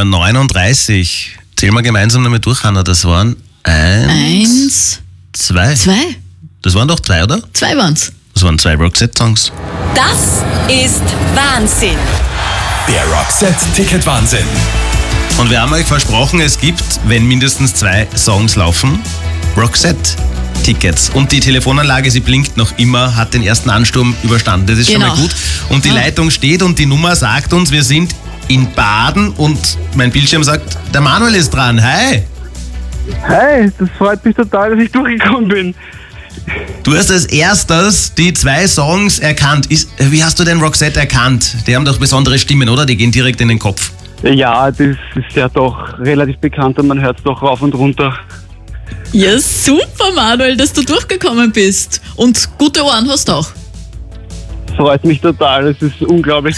Nummer 39. Zählen wir gemeinsam damit durch, Hanna. Das waren 1, 2. 2? Das waren doch 2, oder? 2 waren's. Das waren 2 Roxette-Songs. Das ist Wahnsinn. Der Roxette-Ticket-Wahnsinn. Und wir haben euch versprochen, es gibt, wenn mindestens 2 Songs laufen, Roxette-Tickets. Und die Telefonanlage, sie blinkt noch immer, hat den ersten Ansturm überstanden. Das ist schon mal gut. Und die Leitung steht und die Nummer sagt uns, wir sind in Baden und mein Bildschirm sagt, der Manuel ist dran. Hi! Hi, das freut mich total, dass ich durchgekommen bin. Du hast als erstes die 2 Songs erkannt. Wie hast du denn Roxette erkannt? Die haben doch besondere Stimmen, oder? Die gehen direkt in den Kopf. Ja, das ist ja doch relativ bekannt und man hört es doch rauf und runter. Ja, super, Manuel, dass du durchgekommen bist. Und gute Ohren hast du auch. Freut mich total, es ist unglaublich.